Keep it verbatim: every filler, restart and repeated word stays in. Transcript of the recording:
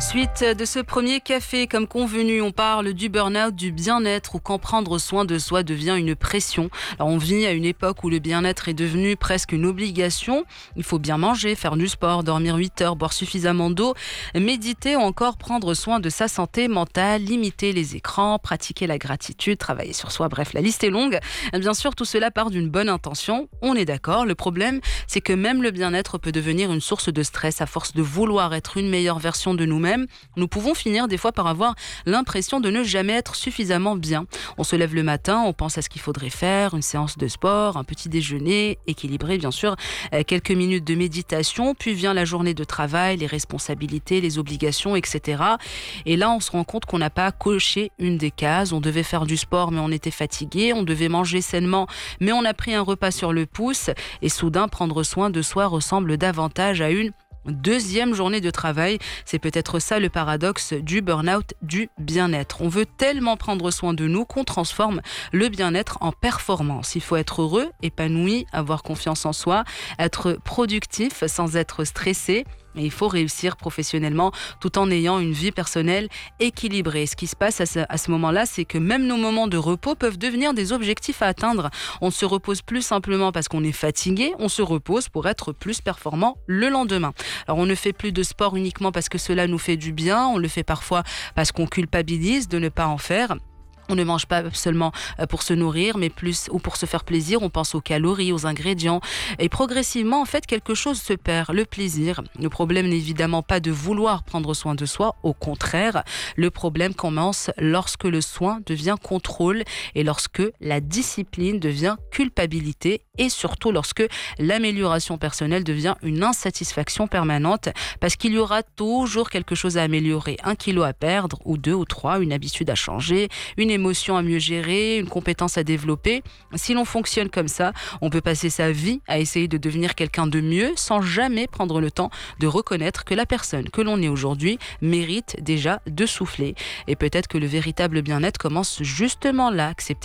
Suite de ce premier café, comme convenu, on parle du burn-out, du bien-être, ou quand prendre soin de soi devient une pression. Alors on vit à une époque où le bien-être est devenu presque une obligation. Il faut bien manger, faire du sport, dormir huit heures, boire suffisamment d'eau, méditer ou encore prendre soin de sa santé mentale, limiter les écrans, pratiquer la gratitude, travailler sur soi. Bref, la liste est longue. Bien sûr, tout cela part d'une bonne intention. On est d'accord. Le problème, c'est que même le bien-être peut devenir une source de stress à force de vouloir être une meilleure version de nous-mêmes. Nous pouvons finir des fois par avoir l'impression de ne jamais être suffisamment bien. On se lève le matin, on pense à ce qu'il faudrait faire, une séance de sport, un petit déjeuner, équilibré bien sûr, quelques minutes de méditation, puis vient la journée de travail, les responsabilités, les obligations, et cetera. Et là, on se rend compte qu'on n'a pas coché une des cases. On devait faire du sport, mais on était fatigué. On devait manger sainement, mais on a pris un repas sur le pouce. Et soudain, prendre soin de soi ressemble davantage à une deuxième journée de travail. C'est peut-être ça le paradoxe du burn-out, du bien-être. On veut tellement prendre soin de nous qu'on transforme le bien-être en performance. Il faut être heureux, épanoui, avoir confiance en soi, être productif sans être stressé. Et il faut réussir professionnellement tout en ayant une vie personnelle équilibrée. Ce qui se passe à ce, à ce moment-là, c'est que même nos moments de repos peuvent devenir des objectifs à atteindre. On ne se repose plus simplement parce qu'on est fatigué, on se repose pour être plus performant le lendemain. Alors on ne fait plus de sport uniquement parce que cela nous fait du bien, on le fait parfois parce qu'on culpabilise de ne pas en faire. On ne mange pas seulement pour se nourrir, mais plus ou pour se faire plaisir. On pense aux calories, aux ingrédients. Et progressivement, en fait, quelque chose se perd, le plaisir. Le problème n'est évidemment pas de vouloir prendre soin de soi. Au contraire, le problème commence lorsque le soin devient contrôle et lorsque la discipline devient culpabilité et surtout lorsque l'amélioration personnelle devient une insatisfaction permanente parce qu'il y aura toujours quelque chose à améliorer. Un kilo à perdre ou deux ou trois, une habitude à changer, une émotion à mieux gérer, une compétence à développer. Si l'on fonctionne comme ça, on peut passer sa vie à essayer de devenir quelqu'un de mieux sans jamais prendre le temps de reconnaître que la personne que l'on est aujourd'hui mérite déjà de souffler. Et peut-être que le véritable bien-être commence justement là, accepter